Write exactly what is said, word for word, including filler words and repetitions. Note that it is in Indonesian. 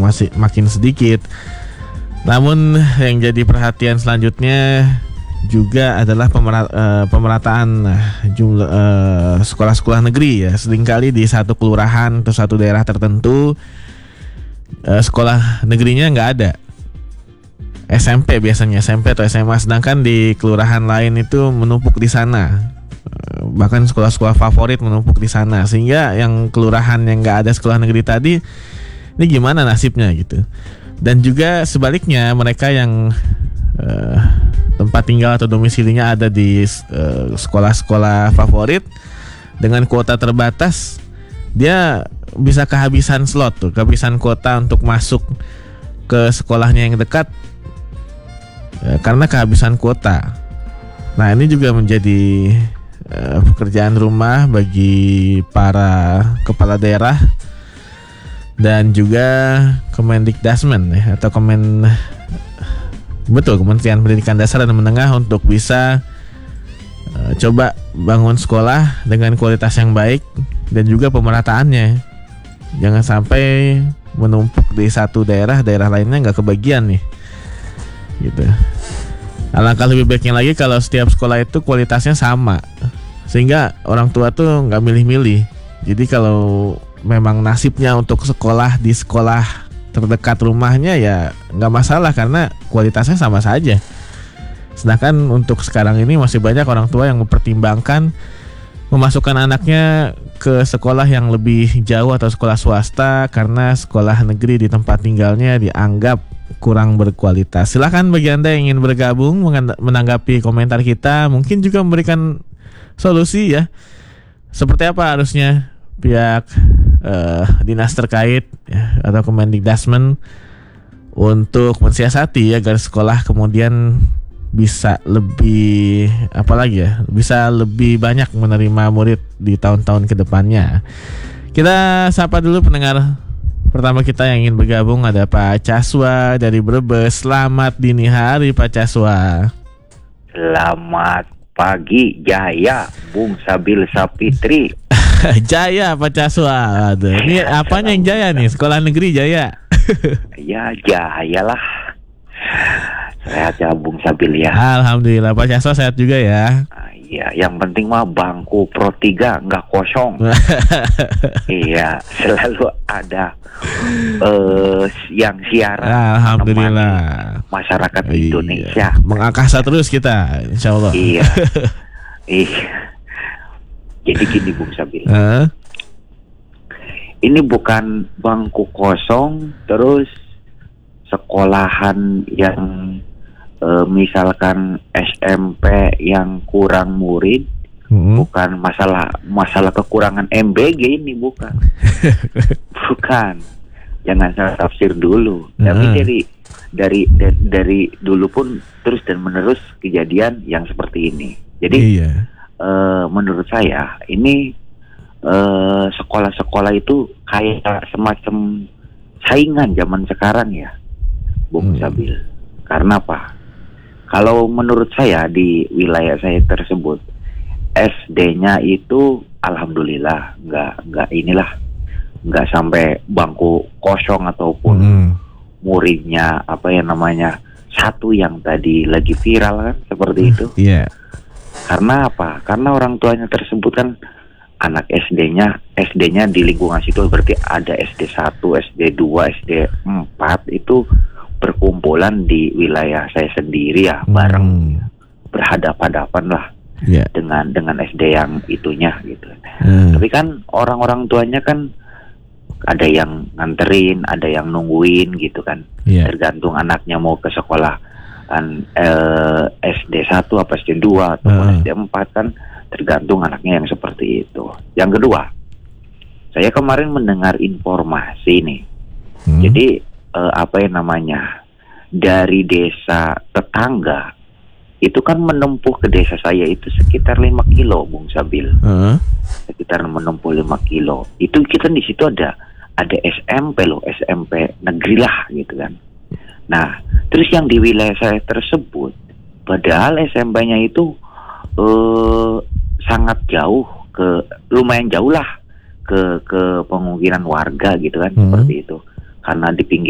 masih makin sedikit. Namun yang jadi perhatian selanjutnya juga adalah pemerat, uh, pemerataan jumlah uh, sekolah-sekolah negeri ya. Seringkali di satu kelurahan atau satu daerah tertentu uh, sekolah negerinya nggak ada. S M P biasanya S M P atau S M A, sedangkan di kelurahan lain itu menumpuk di sana. Uh, bahkan sekolah-sekolah favorit menumpuk di sana, sehingga yang kelurahan yang nggak ada sekolah negeri tadi ini gimana nasibnya gitu. Dan juga sebaliknya, mereka yang uh, tempat tinggal atau domisilinya ada di uh, sekolah-sekolah favorit dengan kuota terbatas, dia bisa kehabisan slot tuh, kehabisan kuota untuk masuk ke sekolahnya yang dekat uh, karena kehabisan kuota. Nah, ini juga menjadi uh, pekerjaan rumah bagi para kepala daerah dan juga Kemendikdasmen ya, atau Kemen betul Kementerian Pendidikan Dasar dan Menengah untuk bisa uh, coba bangun sekolah dengan kualitas yang baik dan juga pemerataannya. Jangan sampai menumpuk di satu daerah, daerah lainnya nggak kebagian nih, gitu. Alangkah lebih baiknya lagi kalau setiap sekolah itu kualitasnya sama, sehingga orang tua tuh nggak milih-milih. Jadi kalau memang nasibnya untuk sekolah di sekolah terdekat rumahnya, ya nggak masalah karena kualitasnya sama saja. Sedangkan untuk sekarang ini masih banyak orang tua yang mempertimbangkan memasukkan anaknya ke sekolah yang lebih jauh atau sekolah swasta karena sekolah negeri di tempat tinggalnya dianggap kurang berkualitas. Silakan bagi Anda yang ingin bergabung menanggapi komentar kita, mungkin juga memberikan solusi ya. Seperti apa harusnya pihak uh, dinas terkait ya, atau Kemendikdasmen untuk mensiasati agar sekolah kemudian bisa lebih apa lagi ya, bisa lebih banyak menerima murid di tahun-tahun kedepannya. Kita sapa dulu pendengar pertama kita yang ingin bergabung, ada Pak Caswa dari Brebes. Selamat dini hari Pak Caswa. Selamat pagi Jaya, Bung Sabil Sapitri. Jaya Pak Caswa. Aduh, ini apanya yang Jaya nih? Sekolah negeri Jaya. Ya Jaya lah. Sehat ya Bung Sabil ya. Alhamdulillah Pak Caswa sehat juga ya. Iya, yang penting mah bangku Pro tiga nggak kosong. Iya, selalu ada uh, yang siaran. Alhamdulillah. Masyarakat iya. Indonesia mengakasa terus kita, insya Allah. Iya. Iya. Jadi gini Bung Sabil, uh? ini bukan bangku kosong terus sekolahan yang e, misalkan S M P yang kurang murid, uh-huh. bukan masalah masalah kekurangan M B G ini, bukan, bukan, jangan salah tafsir dulu. Uh-huh. Tapi dari dari dari dari dulu pun terus dan menerus kejadian yang seperti ini. Jadi. Iya. Uh, menurut saya ini uh, sekolah-sekolah itu kayak semacam saingan zaman sekarang ya, Bung hmm. Sabil. Karena apa? Kalau menurut saya di wilayah saya tersebut S D-nya itu alhamdulillah nggak nggak inilah nggak sampai bangku kosong ataupun hmm. muridnya apa ya namanya satu yang tadi lagi viral kan seperti itu. Iya. Yeah. Karena apa? Karena orang tuanya tersebut kan anak S D-nya, S D-nya di lingkungan situ berarti ada S D satu, S D dua, S D empat itu berkumpulan di wilayah saya sendiri ya, hmm. bareng berhadapan-hadapan lah yeah. dengan dengan S D yang itunya gitu. Hmm. Tapi kan orang-orang tuanya kan ada yang nganterin, ada yang nungguin gitu kan. Yeah. Tergantung anaknya mau ke sekolah kan eh, S D satu apa S D dua atau uh. S D empat kan tergantung anaknya yang seperti itu. Yang kedua, saya kemarin mendengar informasi nih. Hmm. Jadi eh, apa yang namanya dari desa tetangga itu kan menempuh ke desa saya itu sekitar lima kilo, Bung Sabil. Uh. Sekitar menempuh lima kilo. Itu kita di situ ada ada S M P loh, S M P negeri lah gitu kan. Nah, terus yang di wilayah saya tersebut, padahal S M P-nya itu eh, sangat jauh, ke lumayan jauh lah ke ke pemukiman warga gitu kan, hmm. seperti itu. Karena di pinggir